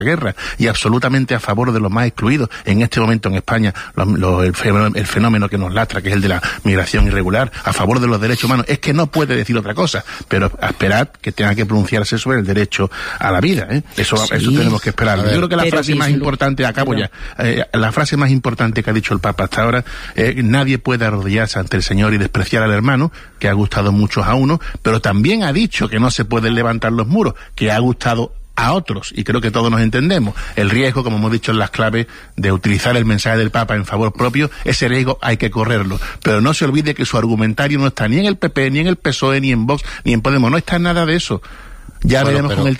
guerra y absolutamente a favor de los más excluidos. En este momento en España, el fenómeno que nos lastra, que es el de la migración irregular, a favor de los derechos humanos, es que no puede decir otra cosa, pero esperad que tenga que pronunciarse sobre el derecho a la vida, ¿eh? Eso tenemos que esperar. Yo creo que la frase más importante, la frase más importante que ha dicho el Papa hasta ahora, nadie puede arrodillarse ante el Señor y despreciar al hermano, que ha gustado mucho a uno, pero también ha dicho que no se pueden levantar los muros, que ha gustado a otros, y creo que todos nos entendemos. El riesgo, como hemos dicho en las claves, de utilizar el mensaje del Papa en favor propio, ese riesgo hay que correrlo. Pero no se olvide que su argumentario no está ni en el PP, ni en el PSOE, ni en Vox, ni en Podemos, no está nada de eso. Veremos con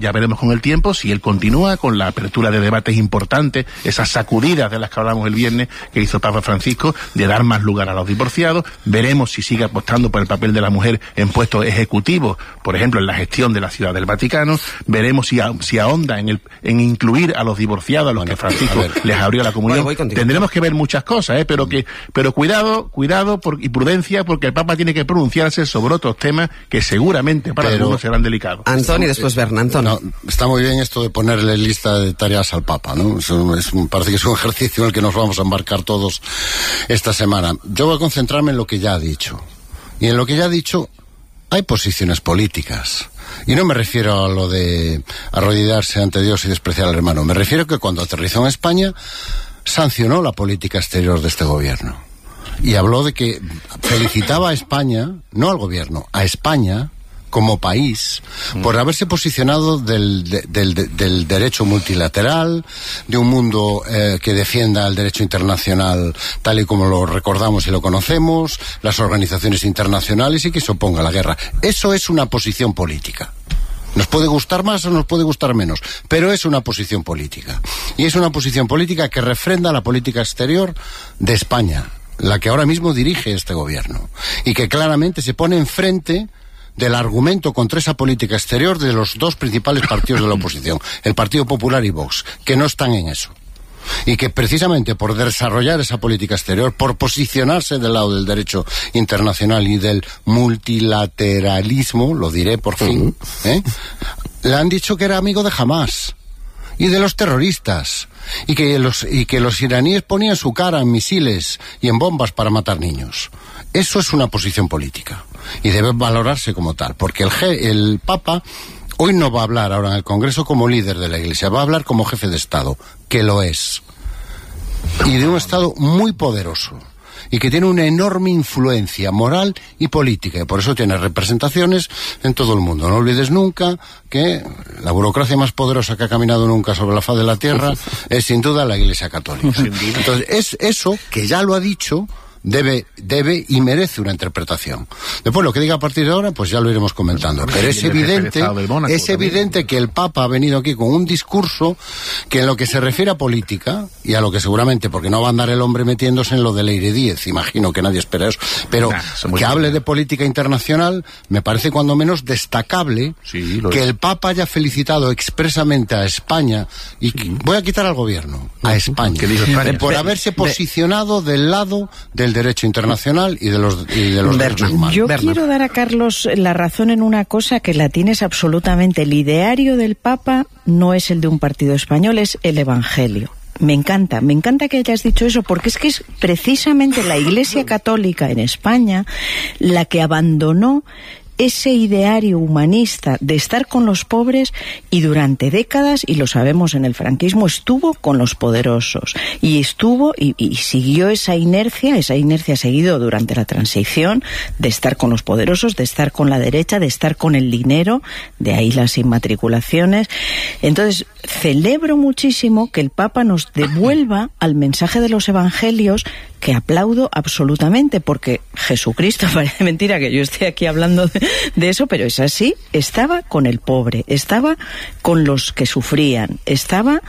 el tiempo si él continúa con la apertura de debates importantes, esas sacudidas de las que hablamos el viernes que hizo el Papa Francisco, de dar más lugar a los divorciados. Veremos si sigue apostando por el papel de la mujer en puestos ejecutivos, por ejemplo en la gestión de la Ciudad del Vaticano. Veremos si ahonda en incluir a los divorciados, a los que Francisco les abrió la comunión. Tendremos que ver muchas cosas, pero cuidado y prudencia, porque el Papa tiene que pronunciarse sobre otros temas que seguramente para algunos serán delicados. Antoni, después Berna. No, está muy bien esto de ponerle lista de tareas al Papa, ¿no? Parece que es un ejercicio en el que nos vamos a embarcar todos esta semana. Yo voy a concentrarme en lo que ya ha dicho. Y en lo que ya ha dicho hay posiciones políticas. Y no me refiero a lo de arrodillarse ante Dios y despreciar al hermano. Me refiero a que cuando aterrizó en España sancionó la política exterior de este gobierno. Y habló de que felicitaba a España, no al gobierno, a España como país, por haberse posicionado del derecho multilateral, de un mundo que defienda el derecho internacional tal y como lo recordamos y lo conocemos, las organizaciones internacionales, y que se oponga a la guerra. Eso es una posición política. Nos puede gustar más o nos puede gustar menos, pero es una posición política. Y es una posición política que refrenda la política exterior de España, la que ahora mismo dirige este gobierno, y que claramente se pone enfrente del argumento contra esa política exterior de los dos principales partidos de la oposición, el Partido Popular y Vox, que no están en eso. Y que precisamente por desarrollar esa política exterior, por posicionarse del lado del derecho internacional y del multilateralismo, lo diré por fin, le han dicho que era amigo de Hamás y de los terroristas, y que los iraníes ponían su cara en misiles y en bombas para matar niños. Eso es una posición política y debe valorarse como tal, porque el Papa hoy no va a hablar ahora en el Congreso como líder de la Iglesia, va a hablar como jefe de Estado, que lo es, y de un Estado muy poderoso, y que tiene una enorme influencia moral y política, y por eso tiene representaciones en todo el mundo. No olvides nunca que la burocracia más poderosa que ha caminado nunca sobre la faz de la tierra es sin duda la Iglesia Católica. Entonces, es eso que ya lo ha dicho, debe y merece una interpretación. Después lo que diga a partir de ahora, pues ya lo iremos comentando. Pero es evidente que el Papa ha venido aquí con un discurso que en lo que se refiere a política, y a lo que seguramente, porque no va a andar el hombre metiéndose en lo de Leire Díez, imagino que nadie espera eso, pero que hable de política internacional, me parece cuando menos destacable que el Papa haya felicitado expresamente a España, y voy a quitar al gobierno, a España, por haberse posicionado del lado del derecho internacional y de los derechos humanos. Yo quiero dar a Carlos la razón en una cosa que la tienes absolutamente. El ideario del Papa no es el de un partido español, es el Evangelio. Me encanta que hayas dicho eso, porque es que es precisamente la Iglesia Católica en España la que abandonó ese ideario humanista de estar con los pobres, y durante décadas, y lo sabemos en el franquismo, estuvo con los poderosos, y estuvo y siguió esa inercia ha seguido durante la transición, de estar con los poderosos, de estar con la derecha, de estar con el dinero, de ahí las inmatriculaciones. Entonces, celebro muchísimo que el Papa nos devuelva al mensaje de los evangelios, que aplaudo absolutamente, porque Jesucristo, parece mentira que yo esté aquí hablando de eso, pero es así, estaba con el pobre, estaba con los que sufrían, estaba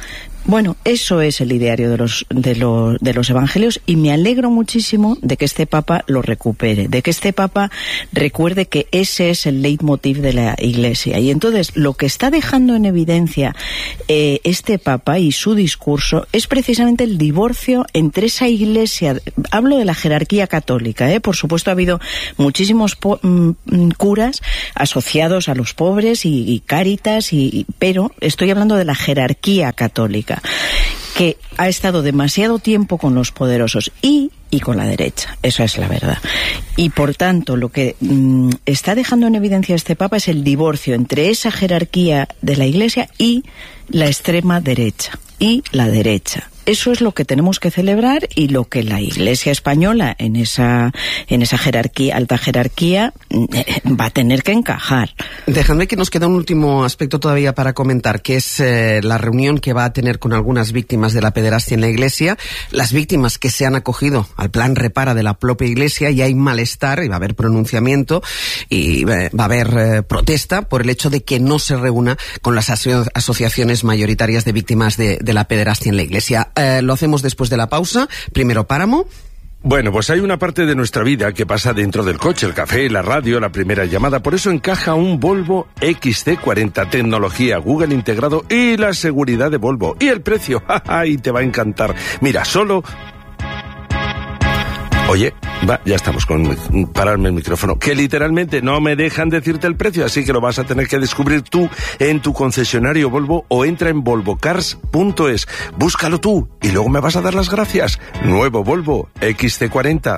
Bueno, eso es el ideario de los evangelios, y me alegro muchísimo de que este Papa lo recupere, de que este Papa recuerde que ese es el leitmotiv de la Iglesia. Y entonces lo que está dejando en evidencia este Papa y su discurso es precisamente el divorcio entre esa Iglesia. Hablo de la jerarquía católica, por supuesto ha habido muchísimos curas asociados a los pobres y Cáritas, pero estoy hablando de la jerarquía católica, que ha estado demasiado tiempo con los poderosos y con la derecha. Esa es la verdad. Y por tanto, lo que está dejando en evidencia este Papa es el divorcio entre esa jerarquía de la Iglesia y la extrema derecha. Y la derecha. Eso es lo que tenemos que celebrar, y lo que la Iglesia española en esa jerarquía, alta jerarquía, va a tener que encajar. Dejadme que nos queda un último aspecto todavía para comentar, que es la reunión que va a tener con algunas víctimas de la pederastia en la Iglesia, las víctimas que se han acogido al plan Repara de la propia Iglesia, y hay malestar, y va a haber pronunciamiento, y va a haber protesta por el hecho de que no se reúna con las asociaciones mayoritarias de víctimas de la pederastia en la Iglesia. Lo hacemos después de la pausa. Primero Páramo. Bueno, pues hay una parte de nuestra vida que pasa dentro del coche, el café, la radio, la primera llamada. Por eso encaja un Volvo XC40, tecnología Google integrado y la seguridad de Volvo. Y el precio, y te va a encantar. Mira, solo... Oye, ya estamos con pararme el micrófono, que literalmente no me dejan decirte el precio, así que lo vas a tener que descubrir tú en tu concesionario Volvo, o entra en volvocars.es. Búscalo tú y luego me vas a dar las gracias. Nuevo Volvo XC40.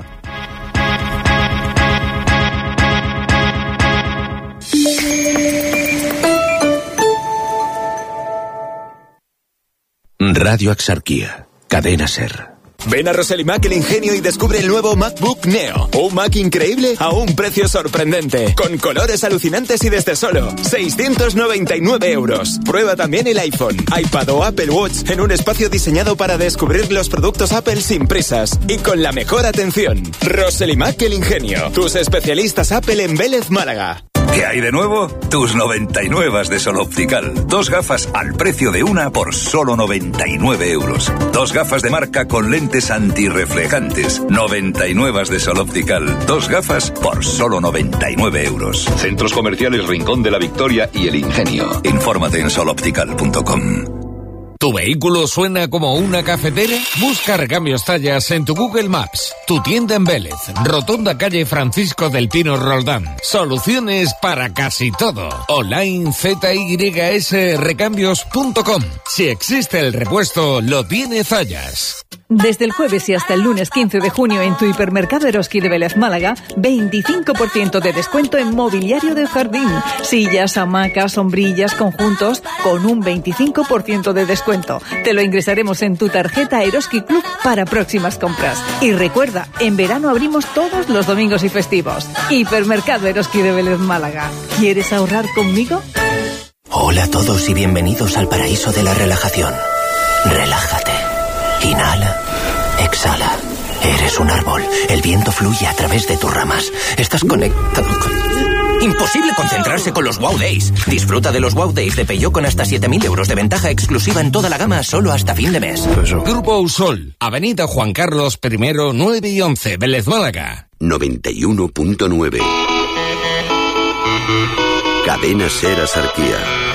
Radio Axarquía, Cadena SER. Ven a Roselimac El Ingenio y descubre el nuevo MacBook Neo. Un Mac increíble a un precio sorprendente. Con colores alucinantes y desde solo 699 euros. Prueba también el iPhone, iPad o Apple Watch en un espacio diseñado para descubrir los productos Apple sin prisas y con la mejor atención. Roselimac El Ingenio. Tus especialistas Apple en Vélez, Málaga. ¿Qué hay de nuevo? Tus 99 de Sol Optical. 2 gafas al precio de una por solo 99 euros. 2 gafas de marca con lentes antirreflejantes. 99 de Sol Optical. 2 gafas por solo 99 euros. Centros Comerciales Rincón de la Victoria y El Ingenio. Infórmate en soloptical.com. ¿Tu vehículo suena como una cafetera? Busca Recambios Zayas en tu Google Maps. Tu tienda en Vélez, Rotonda calle Francisco del Pino Roldán. Soluciones para casi todo. Online ZYSrecambios.com. Si existe el repuesto, lo tiene Zayas. Desde el jueves y hasta el lunes 15 de junio en tu hipermercado Eroski de Vélez, Málaga, 25% de descuento en mobiliario de jardín, sillas, hamacas, sombrillas, conjuntos, con un 25% de descuento. Te lo ingresaremos en tu tarjeta Eroski Club para próximas compras. Y recuerda, en verano abrimos todos los domingos y festivos. Hipermercado Eroski de Vélez, Málaga. ¿Quieres ahorrar conmigo? Hola a todos y bienvenidos al paraíso de la relajación. Relájate. Inhala, exhala. Eres un árbol. El viento fluye a través de tus ramas. Estás conectado con... Imposible concentrarse con los Wow Days. Disfruta de los Wow Days de Peugeot con hasta 7.000 euros de ventaja exclusiva en toda la gama solo hasta fin de mes. Grupo Usol, Avenida Juan Carlos I, 9 y 11, Vélez, Málaga. 91.9. Cadena SER Axarquía.